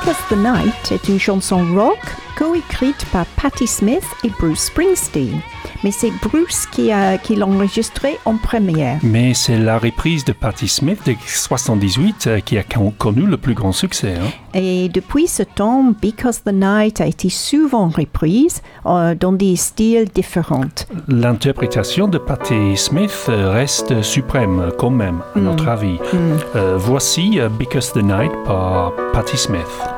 Because the Night est une chanson rock co-écrite par Patti Smith et Bruce Springsteen. Mais c'est Bruce qui l'a enregistrée en première. Mais c'est la reprise de Patti Smith de 78 qui a connu le plus grand succès. Hein? Et depuis ce temps, Because the Night a été souvent reprise dans des styles différents. L'interprétation de Patti Smith reste suprême quand même, à notre avis. Voici Because the Night par Patti Smith.